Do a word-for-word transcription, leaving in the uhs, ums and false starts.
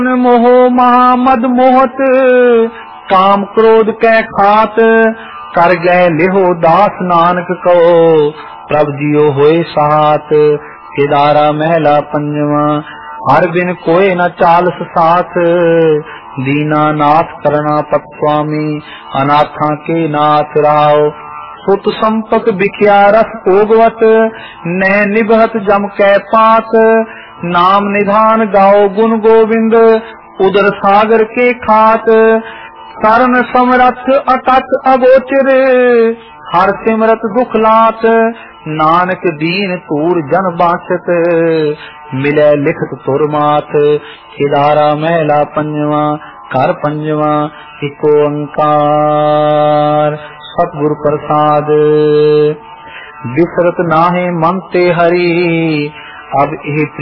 मोह महा मद मोहत काम क्रोध कै खात कर गए लिहो दास नानक कहो प्रभ जियो होए साथ। केदारा महला पंजवा हर बिन कोय न चालस साथ दीना नाथ करना पत स्वामी अनाथा के नाथ राव। सुत संपक बिख्या रस भोगवत नह निभत जम कै पात नाम निधान गाओ गुण गोविंद उदर सागर के खात। शरण समरथ अटक अगोचर हर सिमरत दुख लात नानक दीन तूर जन बासत मिले लिखत तुर मात। केदारा महला पंजवा घर पंजवा इको ओंकार सतगुर प्रसाद। बिसरत नाहे मन ते हरि अब एह